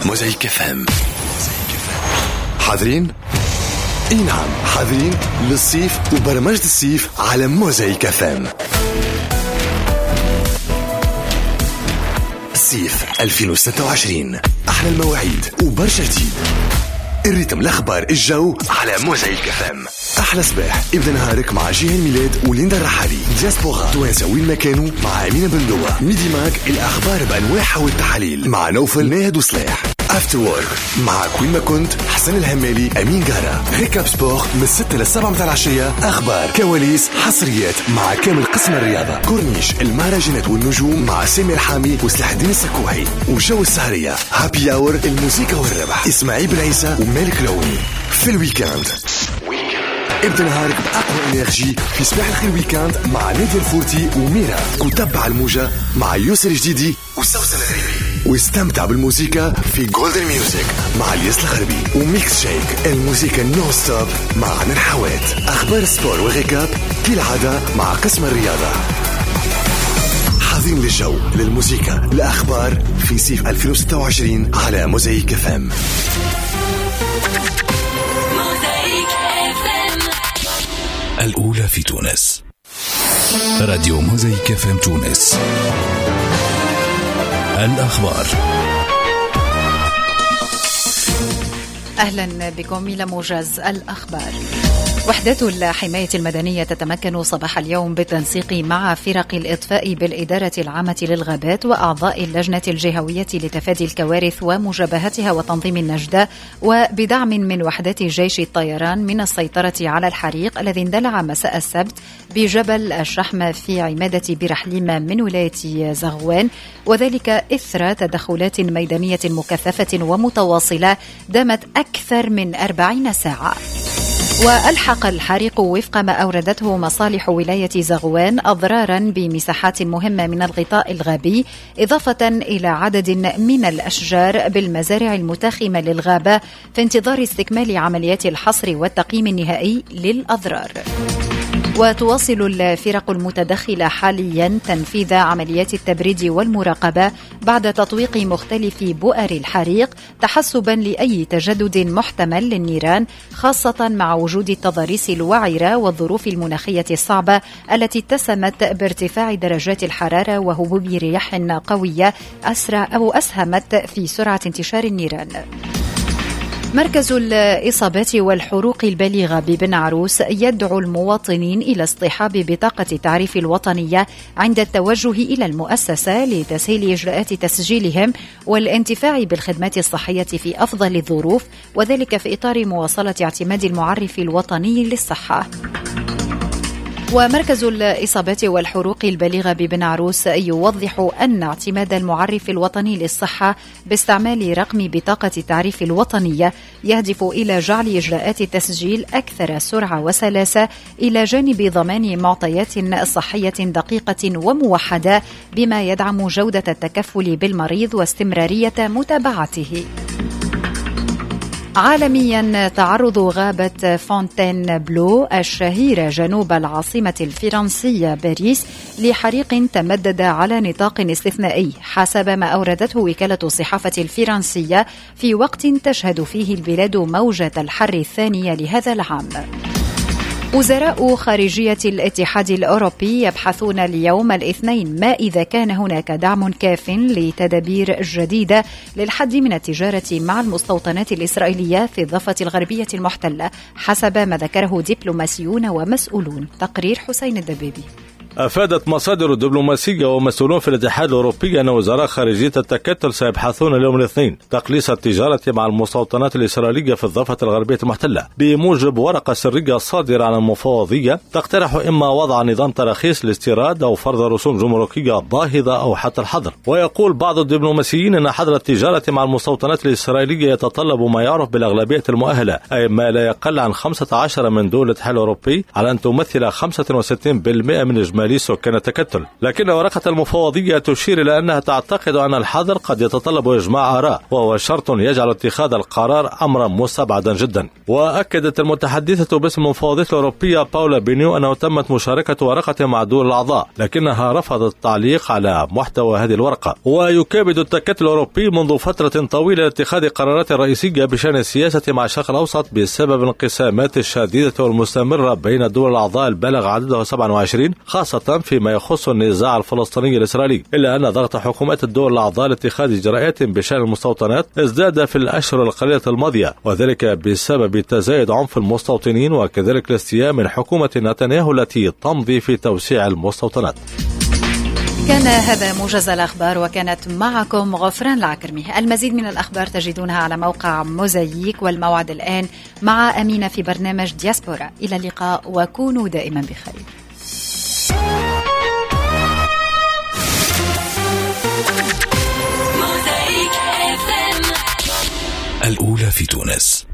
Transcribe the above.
موزايك FM. حاضرين؟ اي نعم حاضرين للصيف وبرمجة الصيف على موزايك FM. الصيف 2026 أحلى المواعيد وبرشا جديد. الريتم الأخبار الجو على موزايك FM. أحلى صباح ابدأ نهارك مع جيهان ميلاد وليندا الرحالي. دياسبورا توانسة وين ما كانوا مع أمينة بندوة. ميدي ماك الأخبار بأنواعها والتحاليل مع نوفل ناهد وصلاح. افتر وورك مع كوين ما كنت حسن الهمالي أمين قارة. ريكاب سبور من 6 ل 7 متاع العشية. أخبار كواليس حصريات مع كامل قسم الرياضة. كورنيش المهرجانات والنجوم مع سامي الحامي وسلاح الدين السكوحي. وجو السهرية هابي اور الموسيقى والربح إسماعيل بن عيسى ومالك لوني. في الويكاند ابدأ نهارك بأقوى انرجي في صباح الخير ويكاند مع نادية الفورتي وميرا. وتبع الموجة مع يوسر الجديدي وسوسن الغريبي. واستمتع بالموسيقى في جولدن ميوزك مع الياس الغربي. وميكس شيك الموسيقى نو ستوب مع عدن حوات. أخبار سبور وغيكاب كالعادة مع قسم الرياضة. حاضرين للجو للموسيقى الأخبار في صيف 2026 على موزايك FM. الأولى في تونس. راديو موزايك FM تونس. الأخبار. أهلا بكم إلى موجز الأخبار. وحدات الحماية المدنية تتمكن صباح اليوم بالتنسيق مع فرق الإطفاء بالإدارة العامة للغابات وأعضاء اللجنة الجهوية لتفادي الكوارث ومجابهتها وتنظيم النجدة، وبدعم من وحدات جيش الطيران من السيطرة على الحريق الذي اندلع مساء السبت بجبل الشحم في عمادة برحليم من ولاية زغوان، وذلك إثر تدخلات ميدانية مكثفة ومتواصلة دامت أكثر من 40 ساعة. وألحق الحريق وفق ما أوردته مصالح ولاية زغوان أضرارا بمساحات مهمة من الغطاء الغابي، إضافة إلى عدد من الأشجار بالمزارع المتاخمة للغابة في انتظار استكمال عمليات الحصر والتقييم النهائي للأضرار. وتواصل الفرق المتدخلة حاليا تنفيذ عمليات التبريد والمراقبة بعد تطويق مختلف بؤر الحريق تحسبا لأي تجدد محتمل للنيران، خاصة مع وجود التضاريس الوعرة والظروف المناخية الصعبة التي اتسمت بارتفاع درجات الحرارة وهبوب رياح قوية أسهمت في سرعة انتشار النيران. مركز الإصابات والحروق البالغة ببن عروس يدعو المواطنين إلى اصطحاب بطاقة التعريف الوطنية عند التوجه إلى المؤسسة لتسهيل إجراءات تسجيلهم والانتفاع بالخدمات الصحية في أفضل الظروف، وذلك في إطار مواصلة اعتماد المعرف الوطني للصحة. ومركز الإصابات والحروق البالغة ببن عروس يوضح أن اعتماد المعرف الوطني للصحة باستعمال رقم بطاقة التعريف الوطنية يهدف إلى جعل إجراءات التسجيل أكثر سرعة وسلاسة إلى جانب ضمان معطيات صحية دقيقة وموحدة، بما يدعم جودة التكفل بالمريض واستمرارية متابعته. عالميا تعرض غابة فونتين بلو الشهيرة جنوب العاصمة الفرنسية باريس لحريق تمدد على نطاق استثنائي حسب ما أوردته وكالة الصحافة الفرنسية، في وقت تشهد فيه البلاد موجة الحر الثانية لهذا العام. وزراء خارجية الاتحاد الأوروبي يبحثون اليوم الاثنين ما إذا كان هناك دعم كاف لتدابير جديدة للحد من التجارة مع المستوطنات الإسرائيلية في الضفة الغربية المحتلة، حسب ما ذكره دبلوماسيون ومسؤولون. تقرير حسين الدبابي. أفادت مصادر دبلوماسية ومسؤولون في الاتحاد الأوروبي أن وزراء خارجية التكتل سيبحثون اليوم الاثنين تقليص التجارة مع المستوطنات الإسرائيلية في الضفة الغربية المحتلة، بموجب ورقة سرية صادرة عن المفوضية تقترح إما وضع نظام تراخيص الاستيراد أو فرض رسوم جمركية باهظة أو حتى الحظر. ويقول بعض الدبلوماسيين أن حظر التجارة مع المستوطنات الإسرائيلية يتطلب ما يعرف بالأغلبية المؤهلة، أي ما لا يقل عن 15 من دول الاتحاد الأوروبي على أن تمثل 65% من إجمالي إجمالي سكان التكتل، لكن ورقة المفوضية تشير إلى أنها تعتقد أن الحظر قد يتطلب إجماع آراء، وهو شرط يجعل اتخاذ القرار أمرا مستبعدا جدا. وأكدت المتحدثة باسم المفوضية الأوروبية باولا بينيو أنه تمت مشاركة ورقة مع دول الأعضاء، لكنها رفضت التعليق على محتوى هذه الورقة. ويكابد التكتل الأوروبي منذ فترة طويلة اتخاذ قرارات رئيسية بشأن السياسة مع الشرق الأوسط بسبب الانقسامات الشديدة والمستمرة بين الدول الأعضاء البالغ عددها 27، خاصة فيما يخص النزاع الفلسطيني الإسرائيلي، إلا أن ضغط حكومات الدول الأعضاء لاتخاذ إجراءات بشأن المستوطنات ازداد في الأشهر القليلة الماضية، وذلك بسبب تزايد عنف المستوطنين وكذلك الاستياء من حكومة نتنياهو التي تمضي في توسيع المستوطنات. كان هذا موجز الأخبار، وكانت معكم غفران العكرمي. المزيد من الأخبار تجدونها على موقع موزايك، والموعد الآن مع أمينة في برنامج دياسبورا. إلى اللقاء وكونوا دائما بخير. الأولى في تونس.